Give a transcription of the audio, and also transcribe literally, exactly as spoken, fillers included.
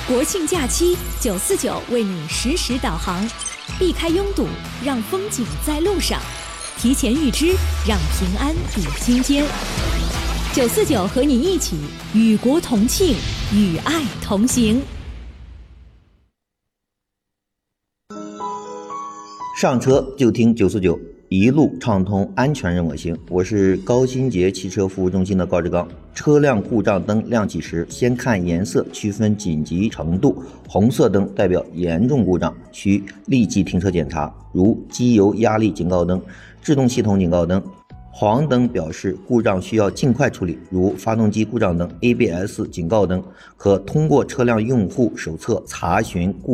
国庆假期，九四九为你实时导航，避开拥堵，让风景在路上；提前预知，让平安抵今天。九四九和你一起与国同庆，与爱同行。 上车就听九四九，一路畅通，安全任我行。我是高新捷汽车服务中心的高志刚。车辆故障灯亮起时，先看颜色区分紧急程度，红色灯代表严重故障，需立即停车检查，如机油压力警告灯、制动系统警告灯。黄灯表示故障需要尽快处理，如发动机故障灯、A B S 警告灯，可通过车辆用户手册查询故